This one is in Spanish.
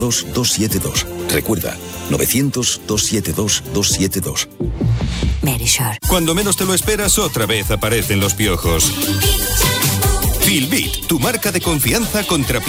272. Recuerda, 900-272-272. Verisure. Cuando menos te lo esperas, otra vez aparecen los piojos. Filbit, tu marca de confianza contra piojos.